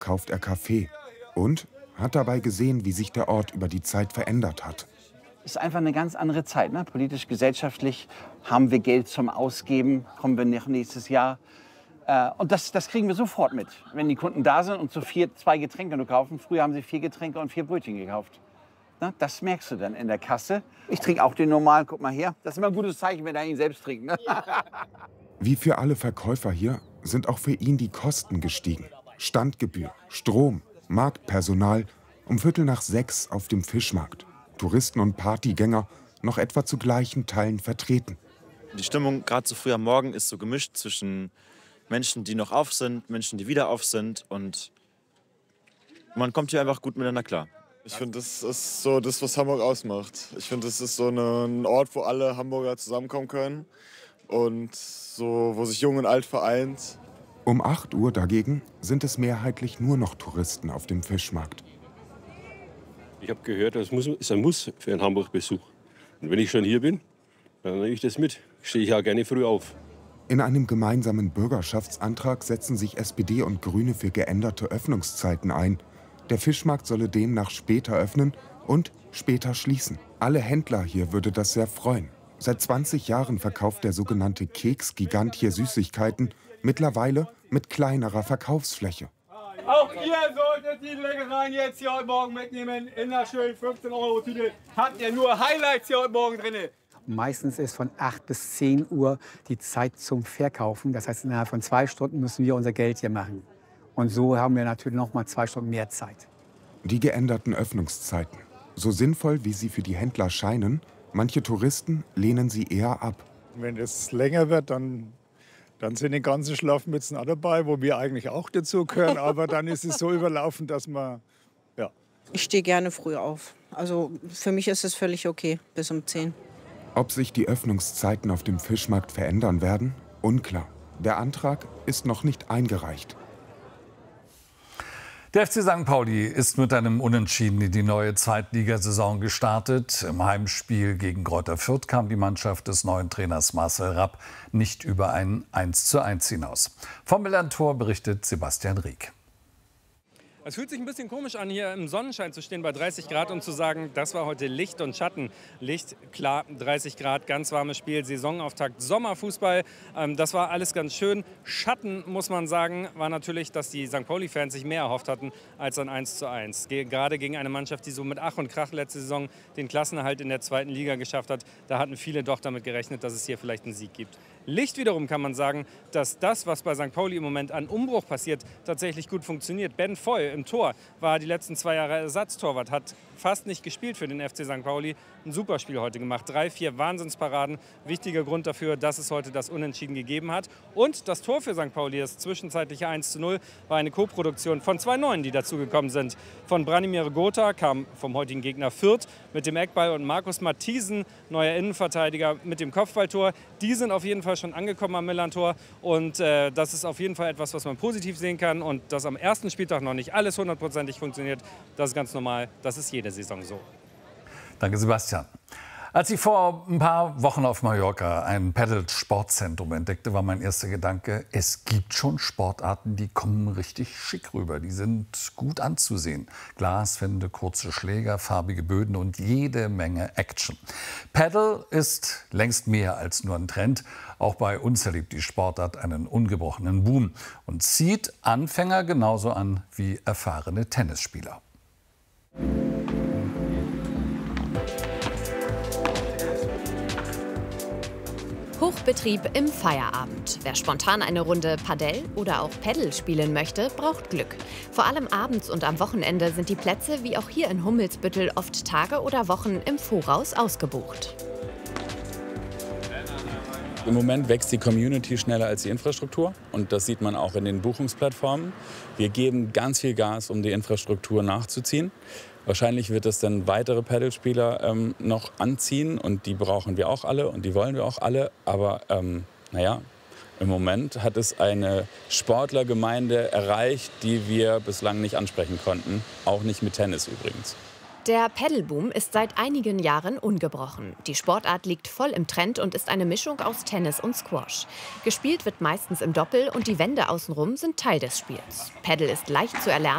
kauft er Kaffee und hat dabei gesehen, wie sich der Ort über die Zeit verändert hat. Es ist einfach eine ganz andere Zeit, ne? Politisch, gesellschaftlich haben wir Geld zum Ausgeben, kommen wir noch nächstes Jahr. Und das kriegen wir sofort mit, wenn die Kunden da sind und zu 2 Getränke nur kaufen. Früher haben sie 4 Getränke und 4 Brötchen gekauft. Na, das merkst du dann in der Kasse. Ich trinke auch den normalen, guck mal her. Das ist immer ein gutes Zeichen, wenn er ihn selbst trinkt. Ne? Wie für alle Verkäufer hier sind auch für ihn die Kosten gestiegen. Standgebühr, Strom, Marktpersonal, um 5:45 auf dem Fischmarkt. Touristen und Partygänger noch etwa zu gleichen Teilen vertreten. Die Stimmung gerade so früh am Morgen ist so gemischt zwischen Menschen, die noch auf sind, Menschen, die wieder auf sind. Und man kommt hier einfach gut miteinander klar. Ich finde, das ist so das, was Hamburg ausmacht. Ich finde, das ist so ein Ort, wo alle Hamburger zusammenkommen können und so, wo sich Jung und Alt vereint. Um 8 Uhr dagegen sind es mehrheitlich nur noch Touristen auf dem Fischmarkt. Ich habe gehört, das ist ein Muss für einen Hamburg-Besuch. Und wenn ich schon hier bin, dann nehme ich das mit. Stehe ich ja gerne früh auf. In einem gemeinsamen Bürgerschaftsantrag setzen sich SPD und Grüne für geänderte Öffnungszeiten ein. Der Fischmarkt solle demnach später öffnen und später schließen. Alle Händler hier würde das sehr freuen. Seit 20 Jahren verkauft der sogenannte Keksgigant hier Süßigkeiten, mittlerweile mit kleinerer Verkaufsfläche. Auch ihr solltet die Leckereien jetzt hier heute Morgen mitnehmen. In der schönen 15-Euro-Tüte habt ihr nur Highlights hier heute Morgen drin. Meistens ist von 8 bis 10 Uhr die Zeit zum Verkaufen. Das heißt, innerhalb von 2 Stunden müssen wir unser Geld hier machen. Und so haben wir natürlich noch mal 2 Stunden mehr Zeit. Die geänderten Öffnungszeiten. So sinnvoll, wie sie für die Händler scheinen, manche Touristen lehnen sie eher ab. Wenn es länger wird, dann sind die ganzen Schlafmützen auch dabei, wo wir eigentlich auch dazugehören. Aber dann ist es so überlaufen, dass man, ja. Ich stehe gerne früh auf. Also für mich ist es völlig okay, bis um 10. Ob sich die Öffnungszeiten auf dem Fischmarkt verändern werden? Unklar. Der Antrag ist noch nicht eingereicht. Der FC St. Pauli ist mit einem Unentschieden in die neue Zweitligasaison gestartet. Im Heimspiel gegen Greuther Fürth kam die Mannschaft des neuen Trainers Marcel Rapp nicht über ein 1:1 hinaus. Vom Millantor berichtet Sebastian Rieck. Es fühlt sich ein bisschen komisch an, hier im Sonnenschein zu stehen bei 30 Grad und zu sagen, das war heute Licht und Schatten. Licht, klar, 30 Grad, ganz warmes Spiel, Saisonauftakt, Sommerfußball. Das war alles ganz schön. Schatten, muss man sagen, war natürlich, dass die St. Pauli-Fans sich mehr erhofft hatten als ein 1:1. Gerade gegen eine Mannschaft, die so mit Ach und Krach letzte Saison den Klassenerhalt in der 2. Liga geschafft hat. Da hatten viele doch damit gerechnet, dass es hier vielleicht einen Sieg gibt. Licht wiederum kann man sagen, dass das, was bei St. Pauli im Moment an Umbruch passiert, tatsächlich gut funktioniert. Ben Foy im Tor war die letzten 2 Jahre Ersatztorwart, hat fast nicht gespielt für den FC St. Pauli. Ein super Spiel heute gemacht. 3, 4 Wahnsinnsparaden. Wichtiger Grund dafür, dass es heute das Unentschieden gegeben hat. Und das Tor für St. Pauli, das zwischenzeitliche 1:0, war eine Co-Produktion von 2 Neuen, die dazugekommen sind. Von Branimir Gotha, kam vom heutigen Gegner Fürth mit dem Eckball, und Markus Matthiesen, neuer Innenverteidiger, mit dem Kopfballtor. Die sind auf jeden Fall schon angekommen am Millantor. Und das ist auf jeden Fall etwas, was man positiv sehen kann. Und dass am ersten Spieltag noch nicht alles 100%ig funktioniert, das ist ganz normal. Das ist jede Saison so. Danke, Sebastian. Als ich vor ein paar Wochen auf Mallorca ein Paddle-Sportzentrum entdeckte, war mein erster Gedanke, es gibt schon Sportarten, die kommen richtig schick rüber. Die sind gut anzusehen. Glaswände, kurze Schläger, farbige Böden und jede Menge Action. Paddle ist längst mehr als nur ein Trend. Auch bei uns erlebt die Sportart einen ungebrochenen Boom und zieht Anfänger genauso an wie erfahrene Tennisspieler. Hochbetrieb im Feierabend. Wer spontan eine Runde Padel oder auch Paddle spielen möchte, braucht Glück. Vor allem abends und am Wochenende sind die Plätze, wie auch hier in Hummelsbüttel, oft Tage oder Wochen im Voraus ausgebucht. Im Moment wächst die Community schneller als die Infrastruktur, und das sieht man auch in den Buchungsplattformen. Wir geben ganz viel Gas, um die Infrastruktur nachzuziehen. Wahrscheinlich wird es dann weitere Paddlespieler noch anziehen, und die brauchen wir auch alle und die wollen wir auch alle. Aber naja, im Moment hat es eine Sportlergemeinde erreicht, die wir bislang nicht ansprechen konnten. Auch nicht mit Tennis übrigens. Der Paddleboom ist seit einigen Jahren ungebrochen. Die Sportart liegt voll im Trend und ist eine Mischung aus Tennis und Squash. Gespielt wird meistens im Doppel und die Wände außenrum sind Teil des Spiels. Paddle ist leicht zu erlernen